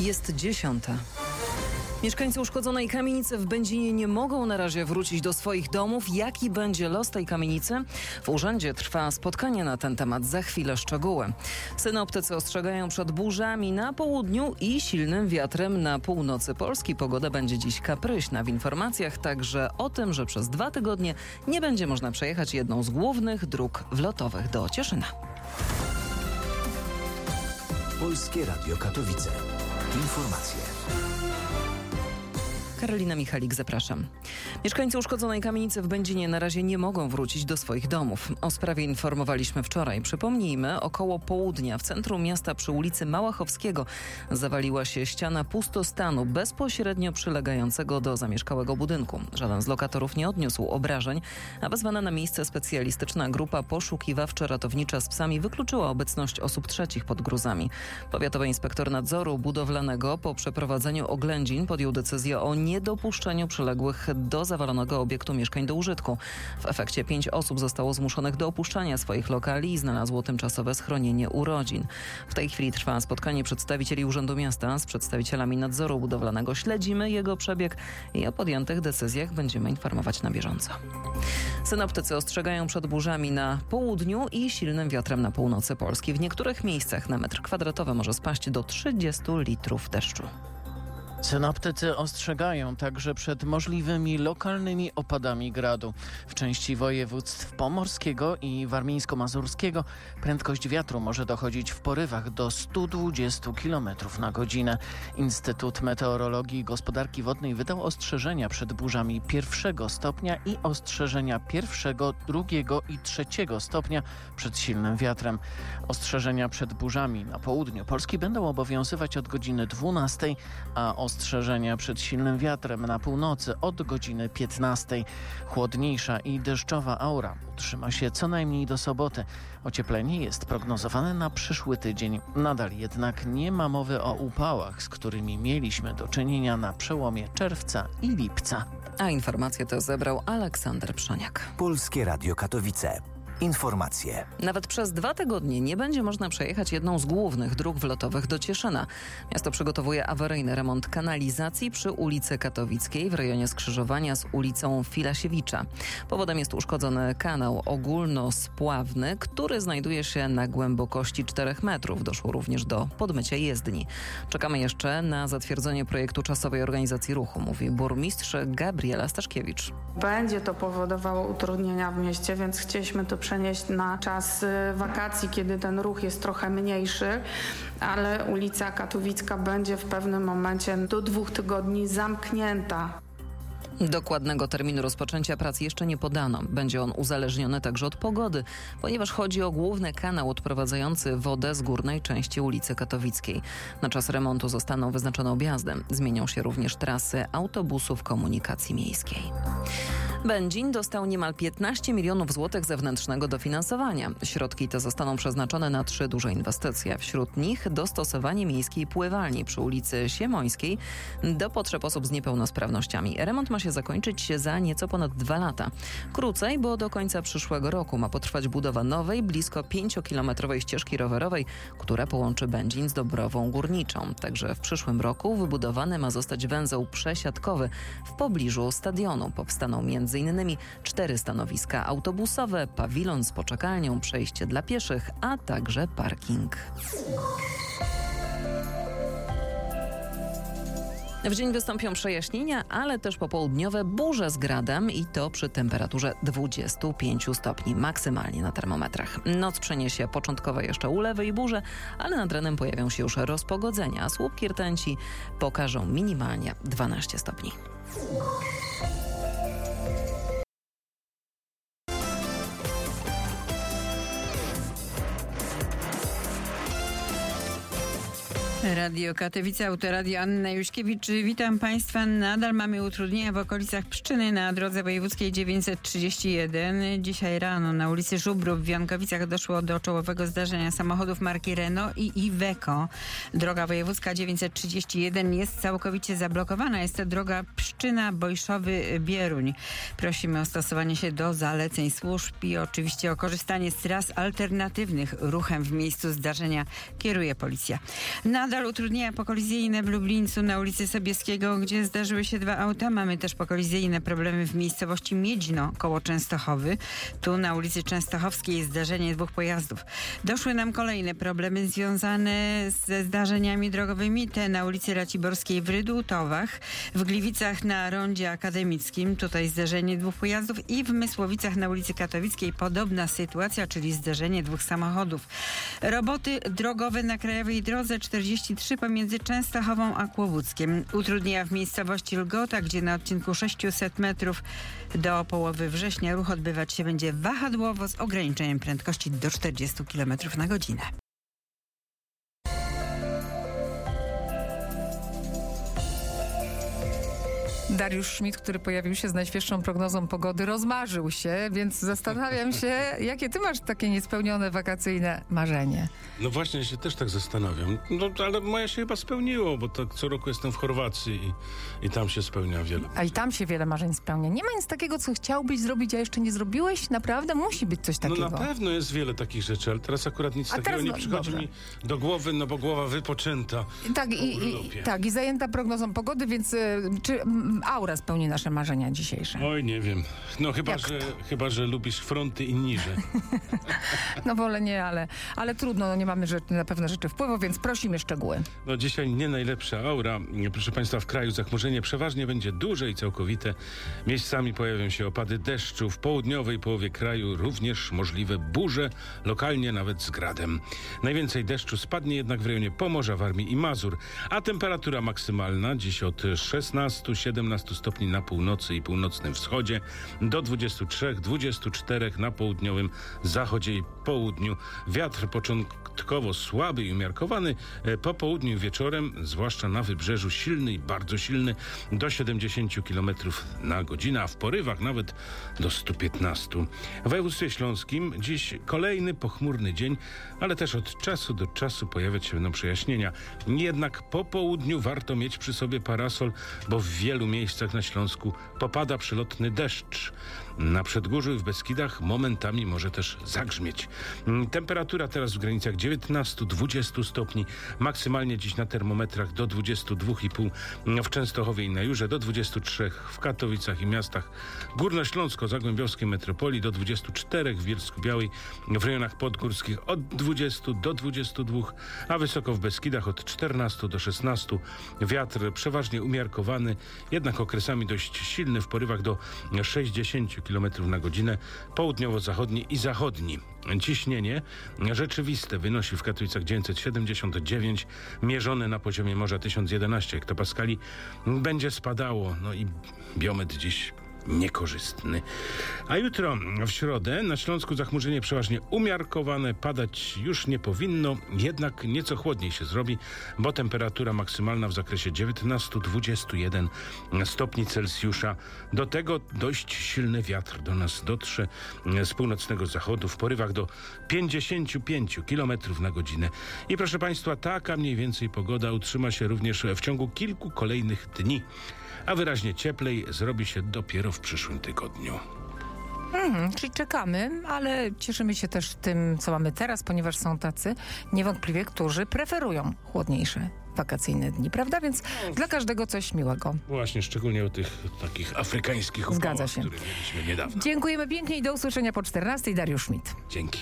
Jest 10. Mieszkańcy uszkodzonej kamienicy w Będzinie nie mogą na razie wrócić do swoich domów. Jaki będzie los tej kamienicy? W urzędzie trwa spotkanie na ten temat. Za chwilę szczegóły. Synoptycy ostrzegają przed burzami na południu i silnym wiatrem na północy Polski. Pogoda będzie dziś kapryśna. W informacjach także o tym, że przez 2 tygodnie nie będzie można przejechać jedną z głównych dróg wlotowych do Cieszyna. Polskie Radio Katowice. Informacje. Karolina Michalik, zapraszam. Mieszkańcy uszkodzonej kamienicy w Będzinie na razie nie mogą wrócić do swoich domów. O sprawie informowaliśmy wczoraj. Przypomnijmy, około południa w centrum miasta przy ulicy Małachowskiego zawaliła się ściana pustostanu bezpośrednio przylegającego do zamieszkałego budynku. Żaden z lokatorów nie odniósł obrażeń, a wezwana na miejsce specjalistyczna grupa poszukiwawczo-ratownicza z psami wykluczyła obecność osób trzecich pod gruzami. Powiatowy inspektor nadzoru budowlanego po przeprowadzeniu oględzin podjął decyzję o niedopuszczeniu przyległych do zawalonego obiektu mieszkań do użytku. W efekcie 5 osób zostało zmuszonych do opuszczania swoich lokali i znalazło tymczasowe schronienie u rodzin. W tej chwili trwa spotkanie przedstawicieli Urzędu Miasta z przedstawicielami nadzoru budowlanego. Śledzimy jego przebieg i o podjętych decyzjach będziemy informować na bieżąco. Synoptycy ostrzegają przed burzami na południu i silnym wiatrem na północy Polski. W niektórych miejscach na metr kwadratowy może spaść do 30 litrów deszczu. Synoptycy ostrzegają także przed możliwymi lokalnymi opadami gradu. W części województw pomorskiego i warmińsko-mazurskiego prędkość wiatru może dochodzić w porywach do 120 km na godzinę. Instytut Meteorologii i Gospodarki Wodnej wydał ostrzeżenia przed burzami 1 stopnia i ostrzeżenia 1., 2. i 3 stopnia przed silnym wiatrem. Ostrzeżenia przed burzami na południu Polski będą obowiązywać od godziny 12, a ostrzeżenia przed silnym wiatrem na północy od godziny 15. Chłodniejsza i deszczowa aura utrzyma się co najmniej do soboty. Ocieplenie jest prognozowane na przyszły tydzień. Nadal jednak nie ma mowy o upałach, z którymi mieliśmy do czynienia na przełomie czerwca i lipca. A informacje te zebrał Aleksander Przoniak. Polskie Radio Katowice. Informacje. Nawet przez 2 tygodnie nie będzie można przejechać jedną z głównych dróg wlotowych do Cieszyna. Miasto przygotowuje awaryjny remont kanalizacji przy ulicy Katowickiej w rejonie skrzyżowania z ulicą Filasiewicza. Powodem jest uszkodzony kanał ogólnospławny, który znajduje się na głębokości 4 metrów. Doszło również do podmycia jezdni. Czekamy jeszcze na zatwierdzenie projektu czasowej organizacji ruchu, mówi burmistrz Gabriela Staszkiewicz. Będzie to powodowało utrudnienia w mieście, więc chcieliśmy to przenieść na czas wakacji, kiedy ten ruch jest trochę mniejszy, ale ulica Katowicka będzie w pewnym momencie do 2 tygodni zamknięta. Dokładnego terminu rozpoczęcia prac jeszcze nie podano. Będzie on uzależniony także od pogody, ponieważ chodzi o główny kanał odprowadzający wodę z górnej części ulicy Katowickiej. Na czas remontu zostaną wyznaczone objazdy. Zmienią się również trasy autobusów komunikacji miejskiej. Będzin dostał niemal 15 milionów złotych zewnętrznego dofinansowania. Środki te zostaną przeznaczone na 3 duże inwestycje. Wśród nich dostosowanie miejskiej pływalni przy ulicy Siemońskiej do potrzeb osób z niepełnosprawnościami. Remont ma się zakończyć za nieco ponad 2 lata. Krócej, bo do końca przyszłego roku ma potrwać budowa nowej, blisko 5-kilometrowej ścieżki rowerowej, która połączy Będzin z Dobrową Górniczą. Także w przyszłym roku wybudowany ma zostać węzeł przesiadkowy w pobliżu stadionu. Powstaną m.in. 4 stanowiska autobusowe, pawilon z poczekalnią, przejście dla pieszych, a także parking. W dzień wystąpią przejaśnienia, ale też popołudniowe burze z gradem i to przy temperaturze 25 stopni maksymalnie na termometrach. Noc przyniesie początkowe jeszcze ulewy i burze, ale nad ranem pojawią się już rozpogodzenia, a słupki rtęci pokażą minimalnie 12 stopni. Radio Katowice, Autoradio, Anna Juśkiewicz. Witam Państwa. Nadal mamy utrudnienia w okolicach Pszczyny na drodze wojewódzkiej 931. Dzisiaj rano na ulicy Żubrów w Jankowicach doszło do czołowego zdarzenia samochodów marki Renault i Iveco. Droga wojewódzka 931 jest całkowicie zablokowana. Jest to droga Pszczyna-Bojszowy-Bieruń. Prosimy o stosowanie się do zaleceń służb i oczywiście o korzystanie z tras alternatywnych. Ruchem w miejscu zdarzenia kieruje policja. Nadal Nadal utrudnienia pokolizyjne w Lublińcu na ulicy Sobieskiego, gdzie zdarzyły się 2 auta. Mamy też pokolizyjne problemy w miejscowości Miedźno koło Częstochowy. Tu na ulicy Częstochowskiej zdarzenie 2 pojazdów. Doszły nam kolejne problemy związane ze zdarzeniami drogowymi. Te na ulicy Raciborskiej w Rydutowach, w Gliwicach na rondzie akademickim. Tutaj zdarzenie 2 pojazdów i w Mysłowicach na ulicy Katowickiej podobna sytuacja, czyli zdarzenie 2 samochodów. Roboty drogowe na krajowej drodze 43 pomiędzy Częstochową a Kłobuckiem. Utrudnienia w miejscowości Lgota, gdzie na odcinku 600 metrów do połowy września ruch odbywać się będzie wahadłowo z ograniczeniem prędkości do 40 km na godzinę. Dariusz Schmidt, który pojawił się z najświeższą prognozą pogody, rozmarzył się, więc zastanawiam się, jakie ty masz takie niespełnione wakacyjne marzenie? No właśnie, ja się też tak zastanawiam. No ale moje się chyba spełniło, bo tak co roku jestem w Chorwacji i tam się spełnia wiele. A i tam się wiele marzeń spełnia. Nie ma nic takiego, co chciałbyś zrobić, a jeszcze nie zrobiłeś? Naprawdę? Musi być coś takiego. No na pewno jest wiele takich rzeczy, ale teraz akurat nic takiego nie przychodzi mi do głowy, no bo głowa wypoczęta. Tak, i zajęta prognozą pogody, więc czy aura spełni nasze marzenia dzisiejsze? Oj, nie wiem. No chyba, że lubisz fronty i niże. No wolę nie, ale trudno, no nie mamy na pewne rzeczy wpływu, więc prosimy szczegóły. No dzisiaj nie najlepsza aura. Proszę Państwa, w kraju zachmurzenie przeważnie będzie duże i całkowite. Miejscami pojawią się opady deszczu. W południowej połowie kraju również możliwe burze, lokalnie nawet z gradem. Najwięcej deszczu spadnie jednak w rejonie Pomorza, Warmii i Mazur, a temperatura maksymalna dziś od 16-17 stopni na północy i północnym wschodzie do 23-24 na południowym zachodzie i południu. Wiatr początkowo słaby i umiarkowany, po południu i wieczorem, zwłaszcza na wybrzeżu, silny i bardzo silny do 70 km na godzinę, a w porywach nawet do 115. W województwie śląskim dziś kolejny pochmurny dzień, ale też od czasu do czasu pojawiać się będą przejaśnienia. Jednak po południu warto mieć przy sobie parasol, bo w wielu miejscach na Śląsku popada przelotny deszcz. Na Przedgórzu i w Beskidach momentami może też zagrzmieć. Temperatura teraz w granicach 19-20 stopni. Maksymalnie dziś na termometrach do 22,5 w Częstochowie i na Jurze, do 23 w Katowicach i miastach górnośląsko-zagłębiowskiej metropolii, do 24 w Bielsku-Białej, w rejonach podgórskich od 20 do 22, a wysoko w Beskidach od 14 do 16. Wiatr przeważnie umiarkowany, jednak okresami dość silny w porywach do 60 km na godzinę, południowo-zachodni i zachodni. Ciśnienie rzeczywiste wynosi w Katowicach 979, mierzone na poziomie morza 1011 hektopaskali. Będzie spadało, no i biometr dziś niekorzystny. A jutro w środę na Śląsku zachmurzenie przeważnie umiarkowane, padać już nie powinno, jednak nieco chłodniej się zrobi, bo temperatura maksymalna w zakresie 19-21 stopni Celsjusza. Do tego dość silny wiatr do nas dotrze z północnego zachodu w porywach do 55 km na godzinę. I proszę Państwa, taka mniej więcej pogoda utrzyma się również w ciągu kilku kolejnych dni, a wyraźnie cieplej zrobi się dopiero w przyszłym tygodniu. Czyli czekamy, ale cieszymy się też tym, co mamy teraz, ponieważ są tacy niewątpliwie, którzy preferują chłodniejsze wakacyjne dni, prawda? Więc dla każdego coś miłego. Właśnie, szczególnie o tych takich afrykańskich upałach, Zgadza się. które mieliśmy niedawno. Dziękujemy pięknie i do usłyszenia po 14:00. Dariusz Schmidt. Dzięki.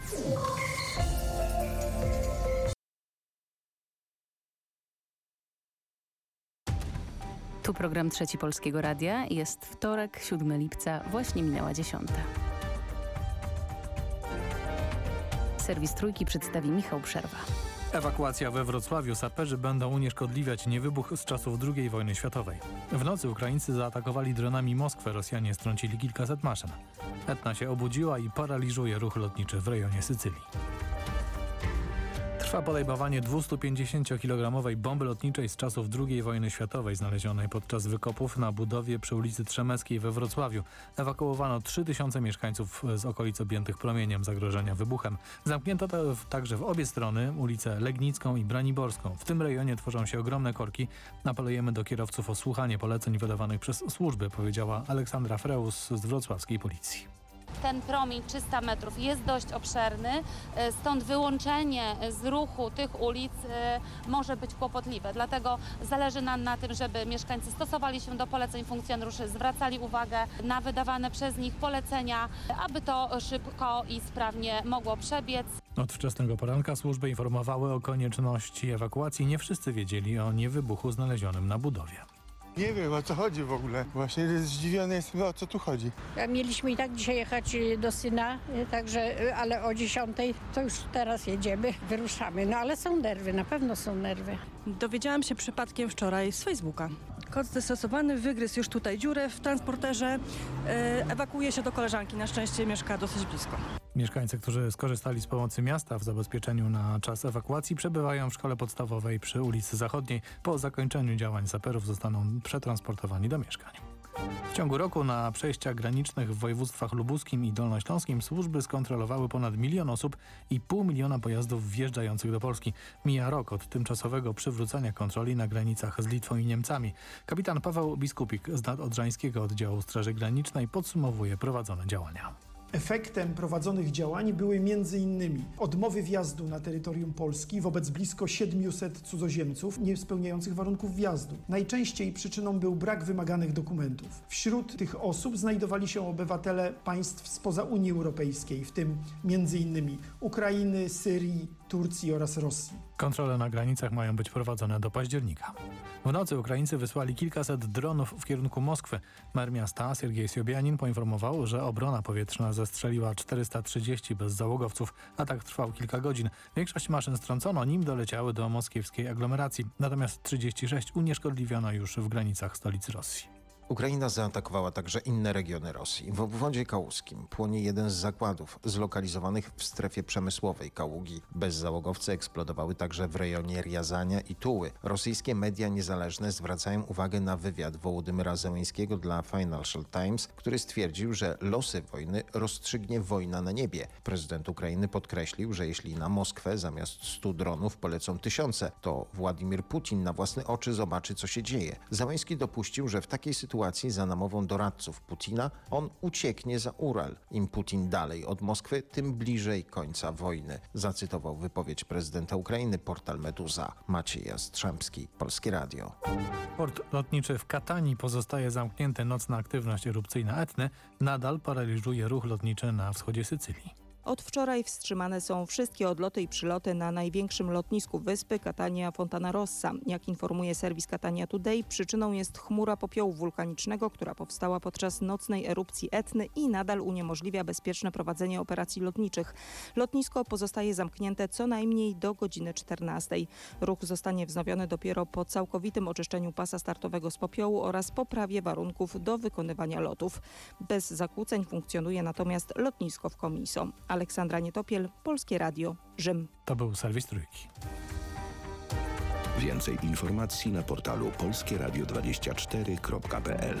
Tu program Trzeci Polskiego Radia. Jest wtorek, 7 lipca, właśnie minęła 10. Serwis Trójki przedstawi Michał Przerwa. Ewakuacja we Wrocławiu. Saperzy będą unieszkodliwiać niewybuch z czasów II wojny światowej. W nocy Ukraińcy zaatakowali dronami Moskwę. Rosjanie strącili kilkaset maszyn. Etna się obudziła i paraliżuje ruch lotniczy w rejonie Sycylii. Trwa podejmowanie 250-kilogramowej bomby lotniczej z czasów II wojny światowej znalezionej podczas wykopów na budowie przy ulicy Trzemeckiej we Wrocławiu. Ewakuowano 3000 mieszkańców z okolic objętych promieniem zagrożenia wybuchem. Zamknięto także w obie strony ulicę Legnicką i Braniborską. W tym rejonie tworzą się ogromne korki. Apelujemy do kierowców o słuchanie poleceń wydawanych przez służby, powiedziała Aleksandra Freus z wrocławskiej policji. Ten promień 300 metrów jest dość obszerny, stąd wyłączenie z ruchu tych ulic może być kłopotliwe. Dlatego zależy nam na tym, żeby mieszkańcy stosowali się do poleceń funkcjonariuszy, zwracali uwagę na wydawane przez nich polecenia, aby to szybko i sprawnie mogło przebiec. Od wczesnego poranka służby informowały o konieczności ewakuacji. Nie wszyscy wiedzieli o niewybuchu znalezionym na budowie. Nie wiem, o co chodzi w ogóle. Właśnie zdziwiony jestem, o co tu chodzi. Mieliśmy i tak dzisiaj jechać do syna, także, ale o 10:00 to już teraz jedziemy, wyruszamy. No ale są nerwy, na pewno są nerwy. Dowiedziałam się przypadkiem wczoraj z Facebooka. Kot zdestresowany wygryzł już tutaj dziurę w transporterze, ewakuuje się do koleżanki, na szczęście mieszka dosyć blisko. Mieszkańcy, którzy skorzystali z pomocy miasta w zabezpieczeniu na czas ewakuacji, przebywają w szkole podstawowej przy ulicy Zachodniej. Po zakończeniu działań saperów zostaną przetransportowani do mieszkań. W ciągu roku na przejściach granicznych w województwach lubuskim i dolnośląskim służby skontrolowały ponad 1 000 000 osób i 500 000 pojazdów wjeżdżających do Polski. Mija rok od tymczasowego przywrócenia kontroli na granicach z Litwą i Niemcami. Kapitan Paweł Biskupik z Nadodrzańskiego Oddziału Straży Granicznej podsumowuje prowadzone działania. Efektem prowadzonych działań były m.in. odmowy wjazdu na terytorium Polski wobec blisko 700 cudzoziemców nie spełniających warunków wjazdu. Najczęściej przyczyną był brak wymaganych dokumentów. Wśród tych osób znajdowali się obywatele państw spoza Unii Europejskiej, w tym m.in. Ukrainy, Syrii, Turcji oraz Rosji. Kontrole na granicach mają być prowadzone do października. W nocy Ukraińcy wysłali kilkaset dronów w kierunku Moskwy. Mer miasta Siergiej Sobjanin poinformował, że obrona powietrzna zestrzeliła 430 bezzałogowców. Atak trwał kilka godzin. Większość maszyn strącono, nim doleciały do moskiewskiej aglomeracji. Natomiast 36 unieszkodliwiono już w granicach stolicy Rosji. Ukraina zaatakowała także inne regiony Rosji. W obwodzie kałuskim płonie jeden z zakładów zlokalizowanych w strefie przemysłowej Kaługi. Bezzałogowce eksplodowały także w rejonie Riazania i Tuły. Rosyjskie media niezależne zwracają uwagę na wywiad Wołodymyra Zełenskiego dla Financial Times, który stwierdził, że losy wojny rozstrzygnie wojna na niebie. Prezydent Ukrainy podkreślił, że jeśli na Moskwę zamiast 100 dronów polecą 1000, to Władimir Putin na własne oczy zobaczy, co się dzieje. Zełenski dopuścił, że w takiej sytuacji za namową doradców Putina on ucieknie za Ural. Im Putin dalej od Moskwy, tym bliżej końca wojny. Zacytował wypowiedź prezydenta Ukrainy portal Meduza. Maciej Jastrzębski, Polskie Radio. Port lotniczy w Katanii pozostaje zamknięty. Nocna aktywność erupcyjna Etny nadal paraliżuje ruch lotniczy na wschodzie Sycylii. Od wczoraj wstrzymane są wszystkie odloty i przyloty na największym lotnisku wyspy Catania Fontana Rossa. Jak informuje serwis Catania Today, przyczyną jest chmura popiołu wulkanicznego, która powstała podczas nocnej erupcji Etny i nadal uniemożliwia bezpieczne prowadzenie operacji lotniczych. Lotnisko pozostaje zamknięte co najmniej do godziny 14. Ruch zostanie wznowiony dopiero po całkowitym oczyszczeniu pasa startowego z popiołu oraz poprawie warunków do wykonywania lotów. Bez zakłóceń funkcjonuje natomiast lotnisko w Comiso. Aleksandra Nietopiel, Polskie Radio, Rzym. To był serwis Trójki. Więcej informacji na portalu polskieradio24.pl.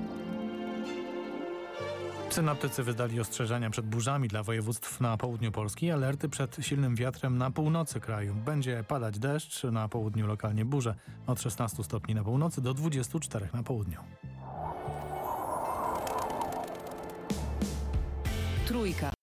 Synoptycy wydali ostrzeżenia przed burzami dla województw na południu Polski, alerty przed silnym wiatrem na północy kraju. Będzie padać deszcz, na południu lokalnie burze, od 16 stopni na północy do 24 na południu. Trójka.